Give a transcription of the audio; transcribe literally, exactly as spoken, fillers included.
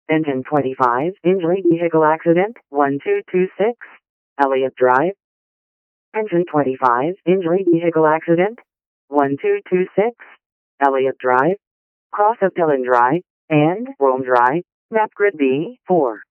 Engine twenty-five, injury vehicle accident, one two two six, Elliott Drive. Engine twenty-five, injury vehicle accident, one two two six, Elliott Drive. Cross of Dillon Drive and Rome Drive, map grid B four.